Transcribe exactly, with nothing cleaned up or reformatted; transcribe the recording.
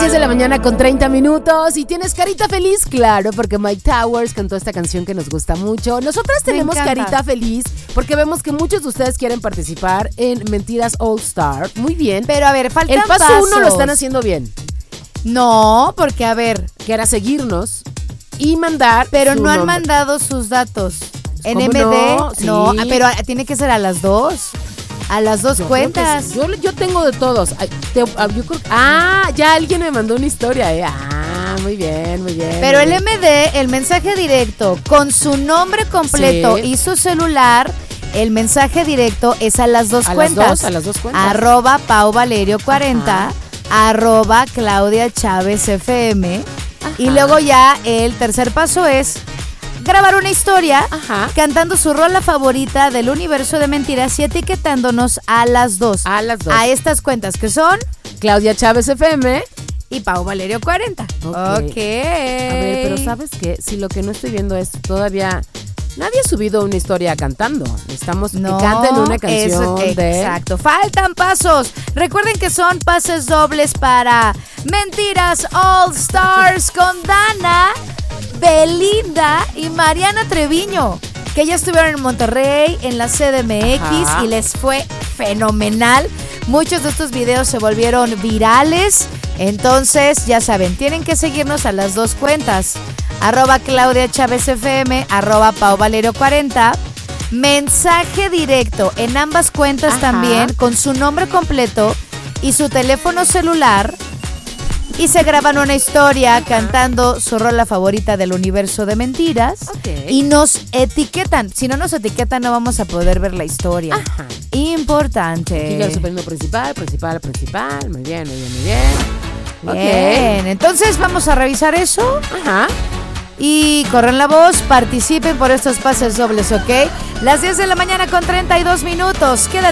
diez de la mañana con treinta minutos y tienes carita feliz, claro, porque Mike Towers cantó esta canción que nos gusta mucho. Nosotras tenemos carita feliz porque vemos que muchos de ustedes quieren participar en Mentiras All Star. Muy bien. Pero a ver, faltan El paso pasos. uno lo están haciendo bien. No, porque a ver. Que era seguirnos y mandar. Pero no han nombre. mandado sus datos. En ¿Cómo M D, no? no, Sí. pero tiene que ser a las dos. A las dos Yo cuentas. creo que sí. Yo, yo tengo de todos. Ay, te- ah, yo creo- ah, ya alguien me mandó una historia, ¿eh? Ah, muy bien, muy bien. Pero muy el bien. M D, el mensaje directo, con su nombre completo Sí. y su celular, el mensaje directo es a las dos a cuentas. las dos, a las dos cuentas. Arroba Pau Valerio cuarenta, arroba Claudia Chávez F M. Y luego ya el tercer paso es grabar una historia Ajá. cantando su rola favorita del universo de mentiras y etiquetándonos a las dos. A las dos. A estas cuentas que son Claudia Chávez F M. y Pau Valerio cuarenta. Ok. Ok. A ver, pero ¿sabes qué? Si lo que no estoy viendo es todavía... Nadie ha subido una historia cantando. Estamos No, que canten una canción eso, de... exacto. Faltan pasos. Recuerden que son pases dobles para Mentiras All Stars con Dana, Belinda y Mariana Treviño, que ya estuvieron en Monterrey, en la C D M X, Ajá. y les fue fenomenal. Muchos de estos videos se volvieron virales. Entonces, ya saben, tienen que seguirnos a las dos cuentas. Arroba Claudia Chávez F M, arroba Pau Valerio cuarenta. Mensaje directo en ambas cuentas. Ajá. También, con su nombre completo y su teléfono celular. Y se graban una historia Ajá. cantando su rola favorita del universo de mentiras. Ok. Y nos etiquetan. Si no nos etiquetan, no vamos a poder ver la historia. Ajá. Importante. Aquí ya el superior principal, principal, principal. Muy bien, muy bien, muy bien. Bien, entonces vamos a revisar eso. Ok. Ajá. Y corran la voz, participen por estos pases dobles, ¿ok? Las diez de la mañana con treinta y dos minutos. Quédate.